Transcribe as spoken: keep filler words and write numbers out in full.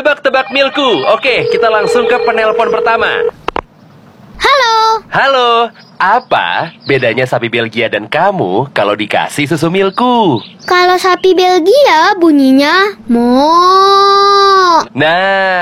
Tebak-tebak milku. Oke, kita langsung ke penelpon pertama. Halo. Halo, apa bedanya sapi Belgia dan kamu kalau dikasih susu milku? Kalau sapi Belgia bunyinya mo. Nah,